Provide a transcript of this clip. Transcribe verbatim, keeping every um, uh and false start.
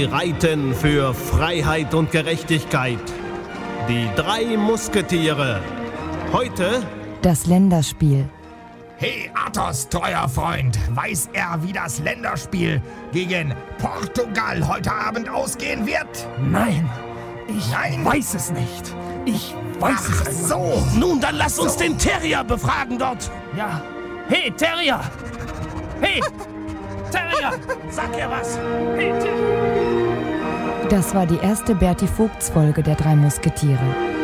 reiten für Freiheit und Gerechtigkeit. Die drei Musketiere. Heute das Länderspiel. Hey Athos, treuer Freund, weiß er, wie das Länderspiel gegen Portugal heute Abend ausgehen wird? Nein, ich Nein? weiß es nicht. Ich weiß Ach es einfach so. nicht. Nun, dann lass uns So. den Terrier befragen dort. Ja. Hey, Terrier! Hey! Terrier! Sag ihr was. Hey, Terrier! Das war die erste Berti Vogts Folge der drei Musketiere.